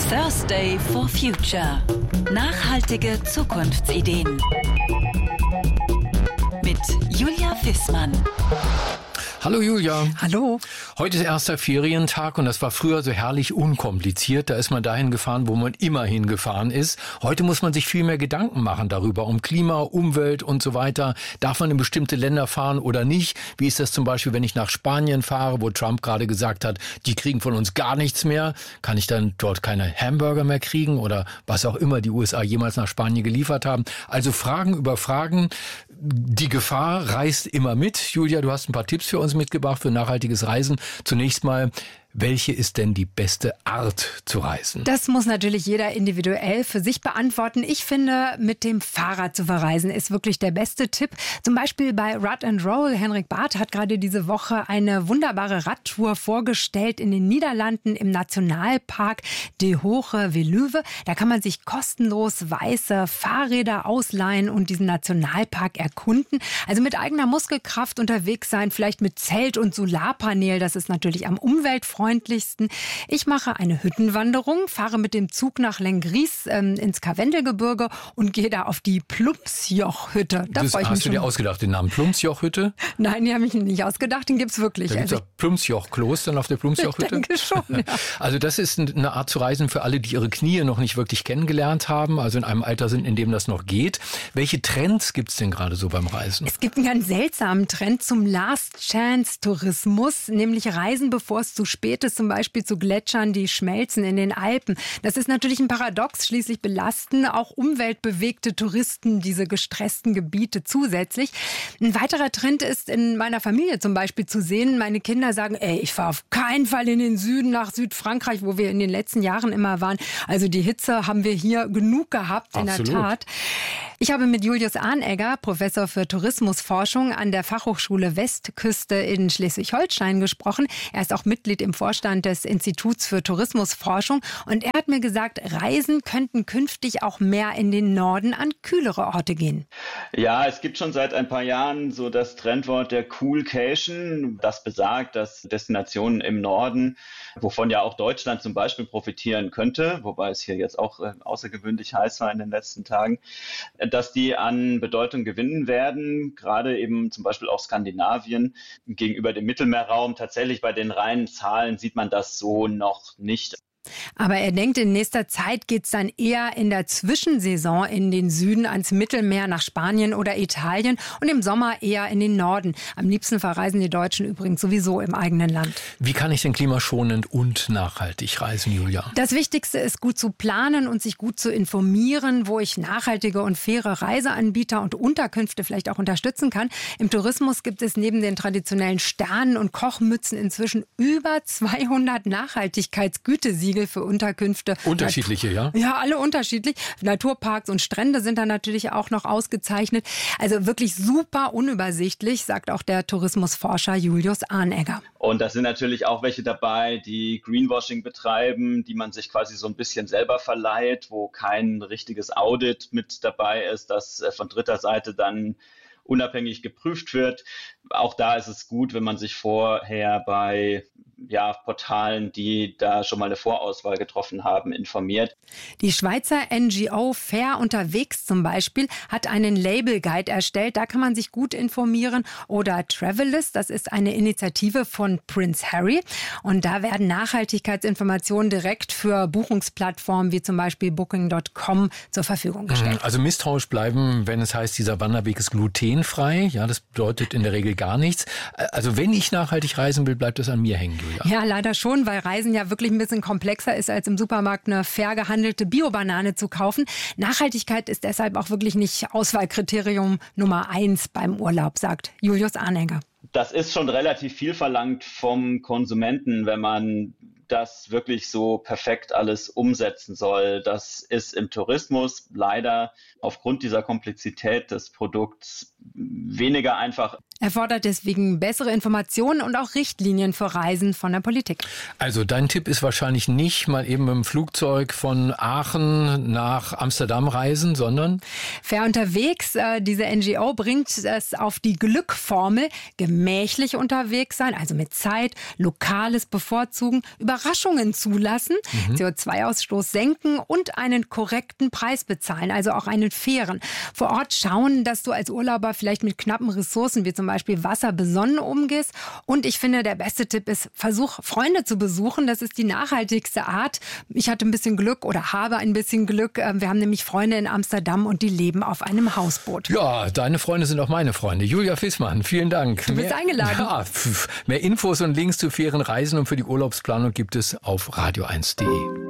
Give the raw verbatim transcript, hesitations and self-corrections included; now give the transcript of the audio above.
Thursday for Future. Nachhaltige Zukunftsideen. Mit Julia Wissmann. Hallo Julia. Hallo. Heute ist erster Ferientag und das war früher so herrlich unkompliziert. Da ist man dahin gefahren, wo man immer hingefahren ist. Heute muss man sich viel mehr Gedanken machen darüber, um Klima, Umwelt und so weiter. Darf man in bestimmte Länder fahren oder nicht? Wie ist das zum Beispiel, wenn ich nach Spanien fahre, wo Trump gerade gesagt hat, die kriegen von uns gar nichts mehr? Kann ich dann dort keine Hamburger mehr kriegen oder was auch immer die U S A jemals nach Spanien geliefert haben? Also Fragen über Fragen. Die Gefahr reist immer mit. Julia, du hast ein paar Tipps für uns mitgebracht für nachhaltiges Reisen. Zunächst mal, welche ist denn die beste Art zu reisen? Das muss natürlich jeder individuell für sich beantworten. Ich finde, mit dem Fahrrad zu verreisen ist wirklich der beste Tipp. Zum Beispiel bei Rud and Roll. Henrik Barth hat gerade diese Woche eine wunderbare Radtour vorgestellt in den Niederlanden im Nationalpark De Hoge Veluwe. Da kann man sich kostenlos weiße Fahrräder ausleihen und diesen Nationalpark erkunden. Also mit eigener Muskelkraft unterwegs sein, vielleicht mit Zelt und Solarpanel. Das ist natürlich am umweltfreundlichsten. Ich mache eine Hüttenwanderung, fahre mit dem Zug nach Lengries ähm, ins Karwendelgebirge und gehe da auf die Plumpsjoch-Hütte. Da Das freue ich hast mich du schon. dir ausgedacht, den Namen Plumpsjoch-Hütte? Nein, die habe ich mir nicht ausgedacht, den gibt's wirklich. Da gibt es Also auch Plumpsjoch-Klos dann auf der ich Plumpsjoch-Hütte? denke schon, ja. Also das ist eine Art zu reisen für alle, die ihre Knie noch nicht wirklich kennengelernt haben, also in einem Alter sind, in dem das noch geht. Welche Trends gibt es denn gerade so beim Reisen? Es gibt einen ganz seltsamen Trend zum Last-Chance-Tourismus, nämlich Reisen, bevor es zu spät ist, zum Beispiel zu Gletschern, die schmelzen in den Alpen. Das ist natürlich ein Paradox, schließlich belasten auch umweltbewegte Touristen diese gestressten Gebiete zusätzlich. Ein weiterer Trend ist in meiner Familie zum Beispiel zu sehen, meine Kinder sagen, ey, ich fahre auf keinen Fall in den Süden nach Südfrankreich, wo wir in den letzten Jahren immer waren. Also die Hitze haben wir hier genug gehabt, in Absolut. der Tat. Ich habe mit Julius Ahnegger, Professor für Tourismusforschung an der Fachhochschule Westküste in Schleswig-Holstein gesprochen. Er ist auch Mitglied im Vorstand des Instituts für Tourismusforschung und er hat mir gesagt, Reisen könnten künftig auch mehr in den Norden an kühlere Orte gehen. Ja, es gibt schon seit ein paar Jahren so das Trendwort der Coolcation, das besagt, dass Destinationen im Norden, wovon ja auch Deutschland zum Beispiel profitieren könnte, wobei es hier jetzt auch äh, außergewöhnlich heiß war in den letzten Tagen, dass die an Bedeutung gewinnen werden, gerade eben zum Beispiel auch Skandinavien gegenüber dem Mittelmeerraum. Tatsächlich bei den reinen Zahlen sieht man das so noch nicht. Aber er denkt, in nächster Zeit geht es dann eher in der Zwischensaison in den Süden ans Mittelmeer nach Spanien oder Italien und im Sommer eher in den Norden. Am liebsten verreisen die Deutschen übrigens sowieso im eigenen Land. Wie kann ich denn klimaschonend und nachhaltig reisen, Julia? Das Wichtigste ist, gut zu planen und sich gut zu informieren, wo ich nachhaltige und faire Reiseanbieter und Unterkünfte vielleicht auch unterstützen kann. Im Tourismus gibt es neben den traditionellen Sternen und Kochmützen inzwischen über zweihundert Nachhaltigkeitsgütesiegel für Unterkünfte. Unterschiedliche, ja? Ja, alle unterschiedlich. Naturparks und Strände sind da natürlich auch noch ausgezeichnet. Also wirklich super unübersichtlich, sagt auch der Tourismusforscher Julius Ahnegger. Und da sind natürlich auch welche dabei, die Greenwashing betreiben, die man sich quasi so ein bisschen selber verleiht, wo kein richtiges Audit mit dabei ist, das von dritter Seite dann unabhängig geprüft wird. Auch da ist es gut, wenn man sich vorher bei ja, Portalen, die da schon mal eine Vorauswahl getroffen haben, informiert. Die Schweizer N G O Fair Unterwegs zum Beispiel hat einen Label-Guide erstellt. Da kann man sich gut informieren. Oder Travelist, das ist eine Initiative von Prince Harry. Und da werden Nachhaltigkeitsinformationen direkt für Buchungsplattformen wie zum Beispiel Booking Punkt com zur Verfügung gestellt. Also misstrauisch bleiben, wenn es heißt, dieser Wanderweg ist glutenfrei. Ja, das bedeutet in der Regel gar nichts. Also wenn ich nachhaltig reisen will, bleibt das an mir hängen, Julia. Ja, leider schon, weil Reisen ja wirklich ein bisschen komplexer ist, als im Supermarkt eine fair gehandelte Bio-Banane zu kaufen. Nachhaltigkeit ist deshalb auch wirklich nicht Auswahlkriterium Nummer eins beim Urlaub, sagt Julius Ahnegger. Das ist schon relativ viel verlangt vom Konsumenten, wenn man das wirklich so perfekt alles umsetzen soll. Das ist im Tourismus leider aufgrund dieser Komplexität des Produkts weniger einfach. Er fordert deswegen bessere Informationen und auch Richtlinien für Reisen von der Politik. Also dein Tipp ist wahrscheinlich nicht mal eben mit dem Flugzeug von Aachen nach Amsterdam reisen, sondern? Fair unterwegs, äh, diese N G O bringt es auf die Glückformel, gemächlich unterwegs sein, also mit Zeit, Lokales bevorzugen, Überraschungen zulassen, mhm. C O zwei Ausstoß senken und einen korrekten Preis bezahlen, also auch einen fairen. Vor Ort schauen, dass du als Urlauber vielleicht mit knappen Ressourcen wie zum Beispiel Wasser besonnen umgehst. Und ich finde, der beste Tipp ist, versuch Freunde zu besuchen. Das ist die nachhaltigste Art. Ich hatte ein bisschen Glück oder habe ein bisschen Glück. Wir haben nämlich Freunde in Amsterdam und die leben auf einem Hausboot. Ja, deine Freunde sind auch meine Freunde. Julia Fissmann, vielen Dank. Du bist mehr, eingeladen. Ja, mehr Infos und Links zu fairen Reisen und für die Urlaubsplanung gibt es auf radio eins punkt de.